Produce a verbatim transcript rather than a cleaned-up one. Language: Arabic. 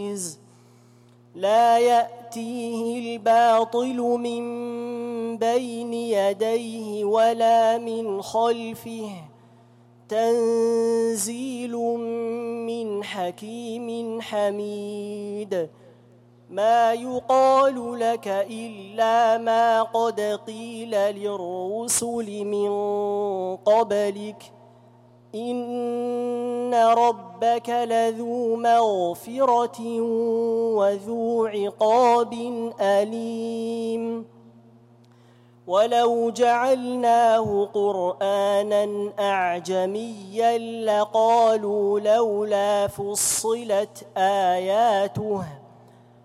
لا يأتيه الباطل من بين يديه ولا من خلفه تنزيل من حكيم حميد ما يقال لك إلا ما قد قيل للرسل من قبلك إن ربك لذو مغفرة وذو عقاب أليم ولو جعلناه قرآنا أعجميا لقالوا لولا فصلت آياته